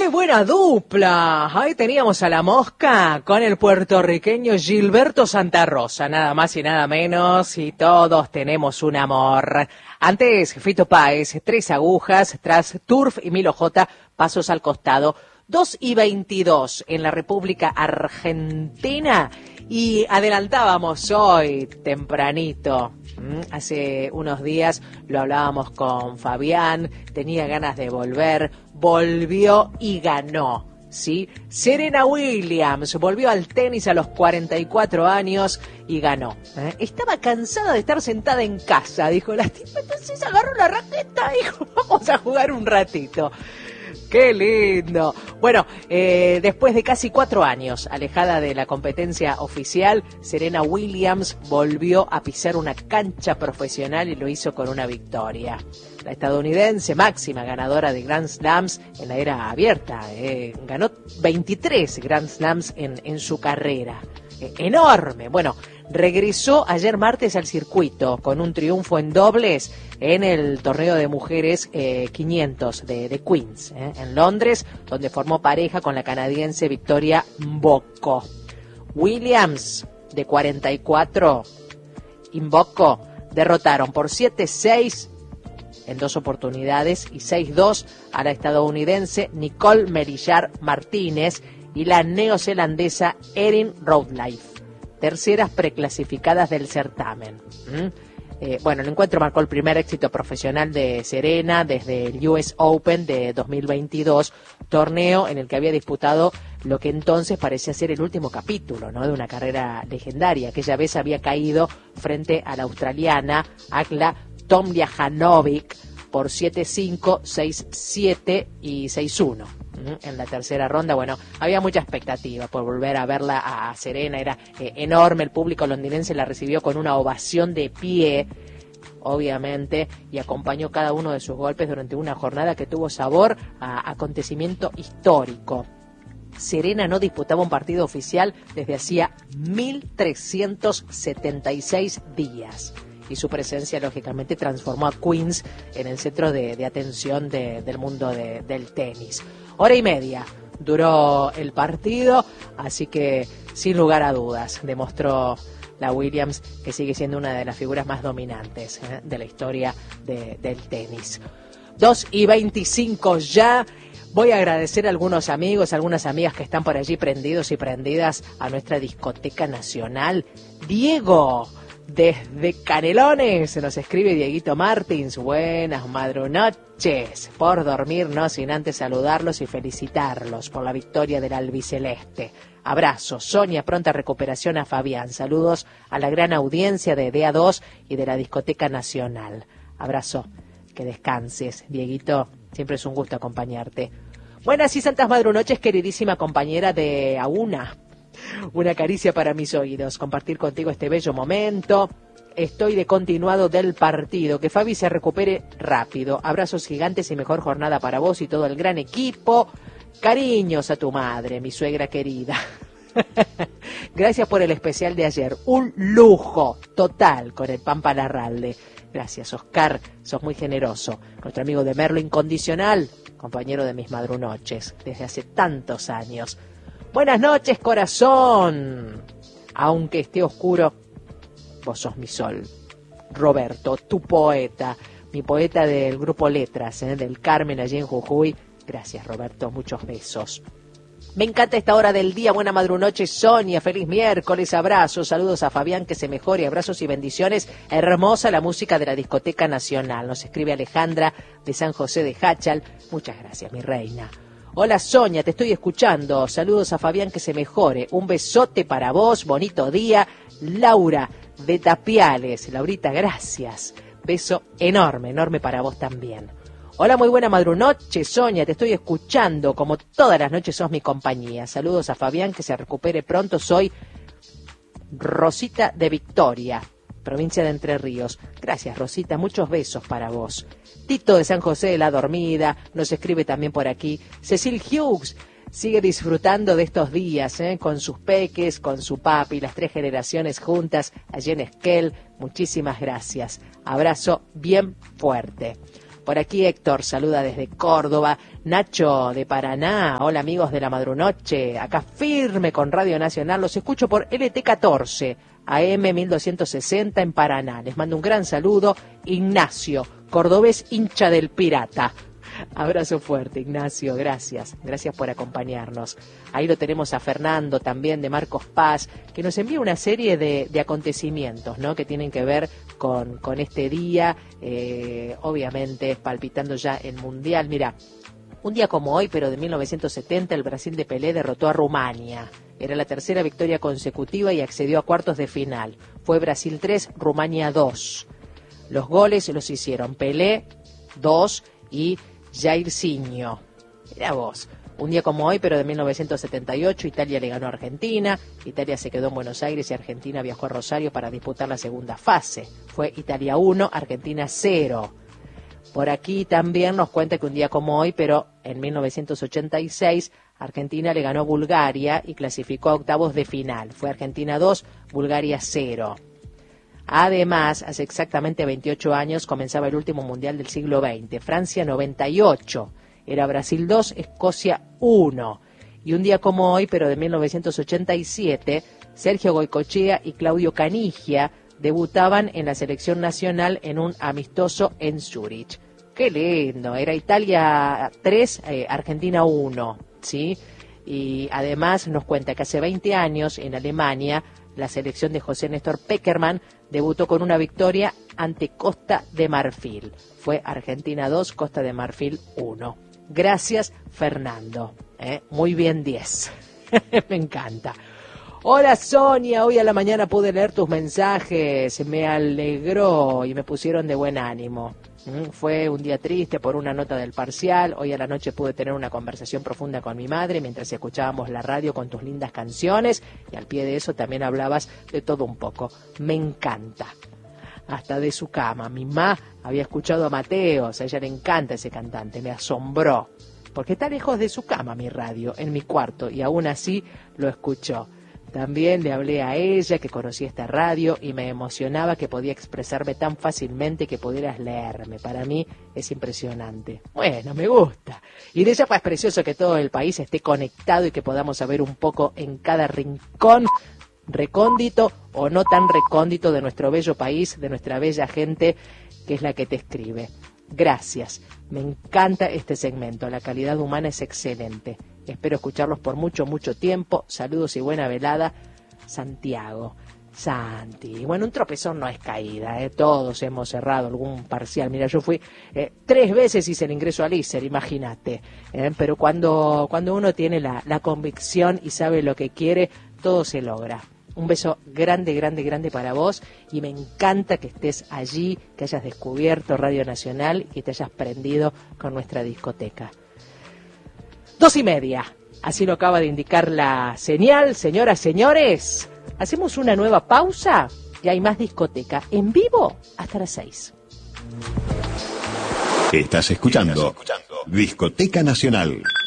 buena dupla! Ahí teníamos a La Mosca con el puertorriqueño Gilberto Santa Rosa, nada más y nada menos, y todos tenemos un amor. Antes, Fito Páez, Tres Agujas, tras Turf y Milo J, Pasos al Costado. 2:22 en la República Argentina, y adelantábamos hoy tempranito. Hace unos días lo hablábamos con Fabián, tenía ganas de volver, volvió y ganó, ¿sí? Serena Williams volvió al tenis a los 44 años y ganó. Estaba cansada de estar sentada en casa, dijo la tipa, entonces agarró la raqueta y dijo, vamos a jugar un ratito. ¡Qué lindo! Bueno, después de casi 4 años alejada de la competencia oficial, Serena Williams volvió a pisar una cancha profesional y lo hizo con una victoria. La estadounidense, máxima ganadora de Grand Slams en la era abierta, ganó 23 Grand Slams en su carrera. Enorme. Bueno, regresó ayer martes al circuito con un triunfo en dobles en el torneo de mujeres 500 de Queens, en Londres, donde formó pareja con la canadiense Victoria Mboko. Williams, de 44, y Mboko derrotaron por 7-6 en 2 oportunidades y 6-2 a la estadounidense Nicole Merillar Martínez y la neozelandesa Erin Routliffe, terceras preclasificadas del certamen. Bueno, el encuentro marcó el primer éxito profesional de Serena desde el US Open de 2022, torneo en el que había disputado lo que entonces parecía ser el último capítulo, ¿no?, de una carrera legendaria. Aquella vez había caído frente a la australiana Agla Tomljanovic por 7-5, 6-7 y 6-1. En la tercera ronda. Bueno, había mucha expectativa por volver a verla a Serena, era enorme, el público londinense la recibió con una ovación de pie, obviamente, y acompañó cada uno de sus golpes durante una jornada que tuvo sabor a acontecimiento histórico. Serena no disputaba un partido oficial desde hacía 1376 días. Y su presencia, lógicamente, transformó a Queens en el centro de atención del mundo del tenis. 1:30 duró el partido, así que, sin lugar a dudas, demostró la Williams que sigue siendo una de las figuras más dominantes de la historia del tenis. 2:25 ya. Voy a agradecer a algunos amigos, algunas amigas que están por allí prendidos y prendidas a nuestra discoteca nacional. Diego, desde Canelones, se nos escribe Dieguito Martins. Buenas madrunoches, por dormir, no sin antes saludarlos y felicitarlos por la victoria del albiceleste. Abrazo, Sonia, pronta recuperación a Fabián. Saludos a la gran audiencia de DA2 y de la Discoteca Nacional. Abrazo, que descanses, Dieguito, siempre es un gusto acompañarte. Buenas y santas madrunoches, queridísima compañera de AUNA. Una caricia para mis oídos, compartir contigo este bello momento. Estoy de continuado del partido. Que Fabi se recupere rápido. Abrazos gigantes y mejor jornada para vos y todo el gran equipo. Cariños a tu madre, mi suegra querida. Gracias por el especial de ayer. Un lujo total con el Pampa Larralde. Gracias, Oscar. Sos muy generoso. Nuestro amigo de Merlo Incondicional, compañero de mis madrunoches desde hace tantos años. Buenas noches, corazón. Aunque esté oscuro, vos sos mi sol. Roberto, tu poeta, mi poeta del grupo Letras, del Carmen, allí en Jujuy. Gracias, Roberto, muchos besos. Me encanta esta hora del día. Buena madrunoche, Sonia. Feliz miércoles. Abrazos, saludos a Fabián, que se mejore. Abrazos y bendiciones. Hermosa la música de la Discoteca Nacional. Nos escribe Alejandra de San José de Jáchal. Muchas gracias, mi reina. Hola, Sonia, te estoy escuchando. Saludos a Fabián, que se mejore. Un besote para vos. Bonito día. Laura de Tapiales. Laurita, gracias. Beso enorme, enorme para vos también. Hola, muy buena madrunoche, Sonia, te estoy escuchando. Como todas las noches sos mi compañía. Saludos a Fabián, que se recupere pronto. Soy Rosita de Victoria, provincia de Entre Ríos. Gracias, Rosita, muchos besos para vos. Tito de San José de la Dormida nos escribe también por aquí. Cecil Hughes sigue disfrutando de estos días, con sus peques, con su papi, las 3 generaciones juntas allí en Esquel. Muchísimas gracias. Abrazo bien fuerte. Por aquí Héctor saluda desde Córdoba. Nacho de Paraná. Hola amigos de la Madrunoche. Acá firme con Radio Nacional. Los escucho por LT14, AM 1260 en Paraná. Les mando un gran saludo. Ignacio, cordobés hincha del Pirata. Abrazo fuerte, Ignacio, gracias. Gracias por acompañarnos. Ahí lo tenemos a Fernando también, de Marcos Paz, que nos envía una serie de acontecimientos, ¿no?, que tienen que ver con este día, obviamente palpitando ya el Mundial. Mira, un día como hoy, pero de 1970, el Brasil de Pelé derrotó a Rumania. Era la tercera victoria consecutiva y accedió a cuartos de final. Fue Brasil 3, Rumania 2. Los goles los hicieron Pelé 2 y Jairzinho. Mirá vos, un día como hoy, pero de 1978, Italia le ganó a Argentina. Italia se quedó en Buenos Aires y Argentina viajó a Rosario para disputar la segunda fase. Fue Italia 1, Argentina 0. Por aquí también nos cuenta que un día como hoy, pero en 1986, Argentina le ganó a Bulgaria y clasificó a octavos de final. Fue Argentina 2, Bulgaria 0. Además, hace exactamente 28 años comenzaba el último mundial del siglo XX. Francia 98, era Brasil 2, Escocia 1. Y un día como hoy, pero de 1987, Sergio Goycochea y Claudio Canigia debutaban en la selección nacional en un amistoso en Zúrich. ¡Qué lindo! Era Italia 3, Argentina 1, ¿sí? Y además nos cuenta que hace 20 años en Alemania la selección de José Néstor Pekerman debutó con una victoria ante Costa de Marfil. Fue Argentina 2, Costa de Marfil 1. Gracias, Fernando. Muy bien, 10. Me encanta. Hola, Sonia. Hoy a la mañana pude leer tus mensajes. Me alegró y me pusieron de buen ánimo. Fue un día triste por una nota del parcial. Hoy a la noche pude tener una conversación profunda con mi madre mientras escuchábamos la radio con tus lindas canciones, y al pie de eso también hablabas de todo un poco. Me encanta. Hasta de su cama. Mi mamá había escuchado a Mateos, a ella le encanta ese cantante, me asombró. Porque está lejos de su cama mi radio, en mi cuarto, y aún así lo escuchó. También le hablé a ella que conocía esta radio y me emocionaba que podía expresarme tan fácilmente que pudieras leerme. Para mí es impresionante. Bueno, me gusta. Y de ella es precioso que todo el país esté conectado y que podamos saber un poco en cada rincón, recóndito o no tan recóndito, de nuestro bello país, de nuestra bella gente, que es la que te escribe. Gracias. Me encanta este segmento. La calidad humana es excelente. Espero escucharlos por mucho, mucho tiempo. Saludos y buena velada. Santiago. Santi. Bueno, un tropezón no es caída, todos hemos cerrado algún parcial. Mira, yo fui 3 veces, hice el ingreso al ISER, imagínate. Pero cuando uno tiene la convicción y sabe lo que quiere, todo se logra. Un beso grande, grande, grande para vos, y me encanta que estés allí, que hayas descubierto Radio Nacional y que te hayas prendido con nuestra discoteca. 2:30, así lo acaba de indicar la señal. Señoras, señores, hacemos una nueva pausa y hay más discoteca en vivo hasta las 6. Estás escuchando Discoteca Nacional.